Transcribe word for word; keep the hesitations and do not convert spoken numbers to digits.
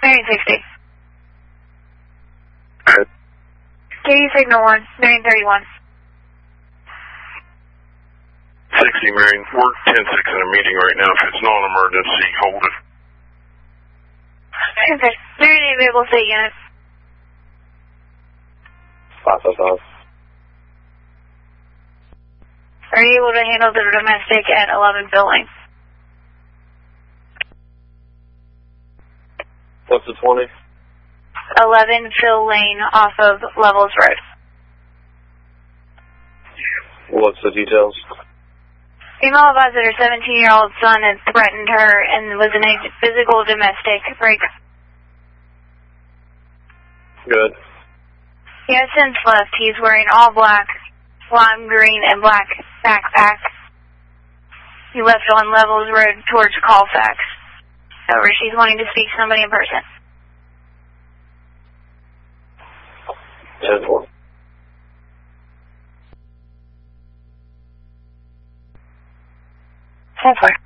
nine sixty. Good. K U signal one, nine thirty-one. sixty, Marion. We're ten six in a meeting right now. If it's not an emergency, hold it. Okay. Marion available state unit. five five five. Are you able to handle the domestic at eleven building? What's the twenty? eleven Phil Lane off of Levels Road. What's the details? Female advised that her seventeen-year-old son had threatened her and was in a physical domestic break. Good. He has since left. He's wearing all black, lime green, and black backpack. He left on Levels Road towards Colfax. However, she's wanting to speak to somebody in person. ten four. ten four.